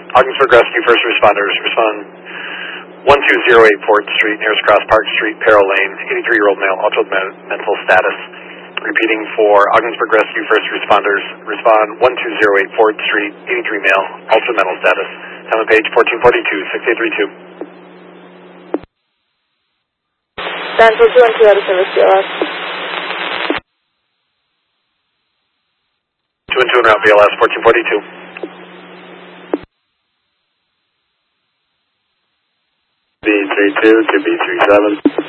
Ogdensburg Rescue First Responders, respond 1208 Ford Street, nearest Cross Park Street, Peril Lane, 83-year-old male, altered mental status. Repeating for Ogdensburg Rescue First Responders, respond 1208 Ford Street, 83 male, altered mental status. Time of page 1442, 6832. Stanford 212 out of service, BLS. 212 en route, BLS 1442. B32 to B37.